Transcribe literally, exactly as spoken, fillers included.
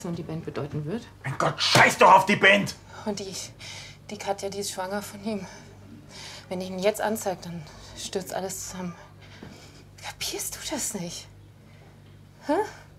und die Band bedeuten wird. Mein Gott, scheiß doch auf die Band! Und die, die Katja, die ist schwanger von ihm. Wenn ich ihn jetzt anzeige, dann stürzt alles zusammen. Kapierst du das nicht? Hä?